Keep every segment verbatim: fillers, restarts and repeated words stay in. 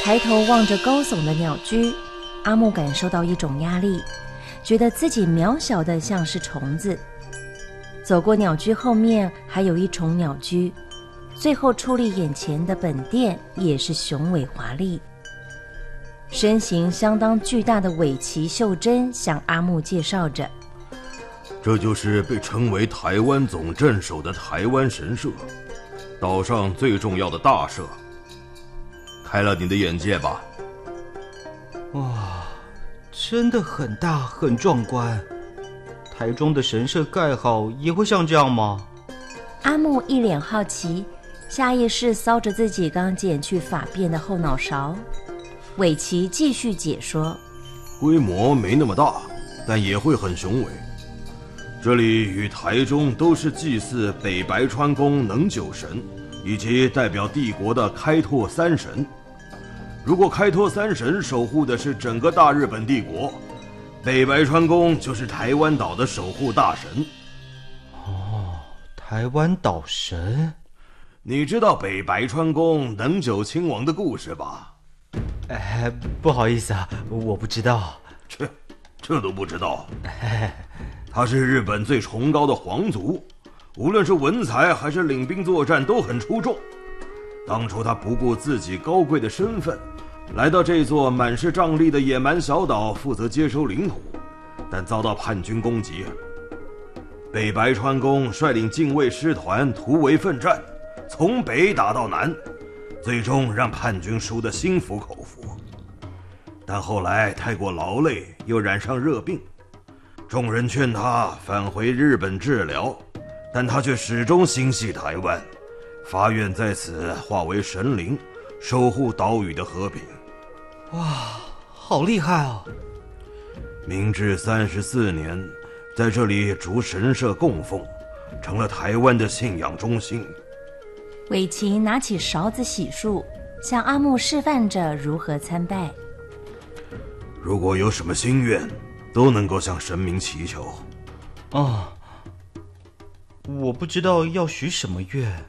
抬头望着高耸的鸟居，阿木感受到一种压力，觉得自己渺小的像是虫子。走过鸟居后面还有一重鸟居，最后矗立眼前的本殿也是雄伟华丽。身形相当巨大的尾崎秀珍向阿木介绍着， 这就是被称为台湾总镇守的台湾神社，岛上最重要的大社，开了你的眼界吧。 哇，真的很大很壮观，台中的神社盖好也会像这样吗？ 阿木一脸好奇，下意识搔着自己刚剪去发辫的后脑勺。尾崎继续解说， 规模没那么大，但也会很雄伟。这里与台中都是祭祀北白川宫能久神，以及代表帝国的开拓三神。如果开拓三神守护的是整个大日本帝国，北白川宫就是台湾岛的守护大神。 哦，台湾岛神。 你知道北白川宫能久亲王的故事吧？ 哎，不好意思啊，我不知道。 这这都不知道？他是日本最崇高的皇族，无论是文才还是领兵作战都很出众。当初他不顾自己高贵的身份，来到这座满是瘴疠的野蛮小岛，负责接收领土，但遭到叛军攻击。北白川宫率领禁卫师团突围奋战，从北打到南，最终让叛军输得心服口服。但后来太过劳累，又染上热病，众人劝他返回日本治疗，但他却始终心系台湾，发愿在此化为神灵，守护岛屿的和平。 哇，好厉害啊！ 明治三十四年，在这里逐神社供奉，成了台湾的信仰中心。 尾崎拿起勺子洗漱，向阿木示范着如何参拜。 如果有什么心愿，都能够向神明祈求。 哦，我不知道要许什么愿。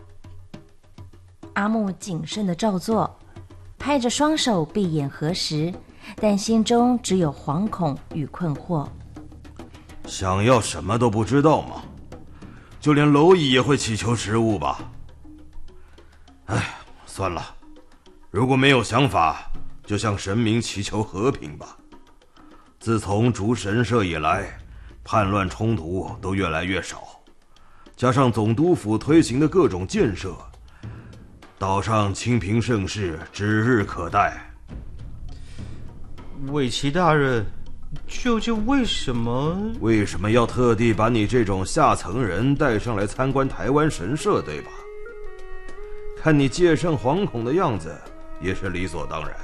阿木谨慎地照做，拍着双手闭眼合十，但心中只有惶恐与困惑。 想要什么都不知道吗？就连蝼蚁也会祈求食物吧？哎，算了，如果没有想法，就向神明祈求和平吧。自从逐神社以来，叛乱冲突都越来越少，加上总督府推行的各种建设，岛上清平盛世指日可待。 尾崎大人，究竟为什么为什么要特地把你这种下层人带上来参观台湾神社，对吧？看你戒慎惶恐的样子，也是理所当然。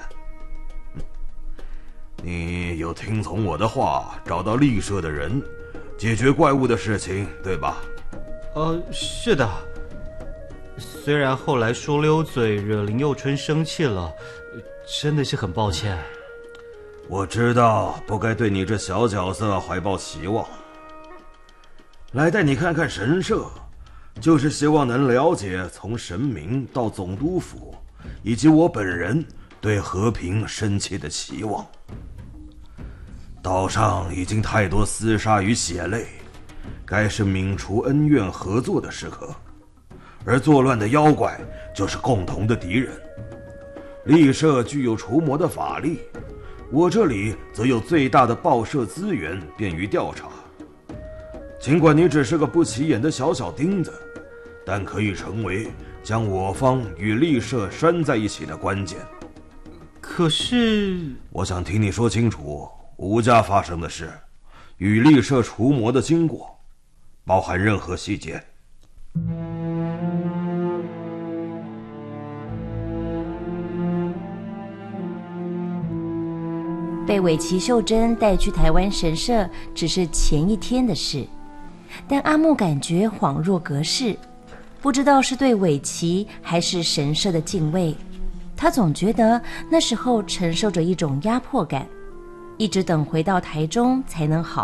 你有听从我的话，找到立社的人，解决怪物的事情，对吧？ 呃，是的。虽然后来说溜嘴惹林佑春生气了，真的是很抱歉。 我知道不该对你这小角色怀抱期望。来带你看看神社，就是希望能了解从神明到总督府，以及我本人对和平深切的期望。岛上已经太多厮杀与血泪，该是泯除恩怨合作的时刻，而作乱的妖怪就是共同的敌人。立社具有除魔的法力，我这里则有最大的报社资源，便于调查。尽管你只是个不起眼的小小钉子，但可以成为将我方与立社拴在一起的关键。 可是， 我想听你说清楚吴家发生的事，与立社除魔的经过，包含任何细节。 被尾崎秀珍带去台湾神社只是前一天的事，但阿木感觉恍若隔世，不知道是对尾崎还是神社的敬畏。他总觉得那时候承受着一种压迫感，一直等回到台中才能好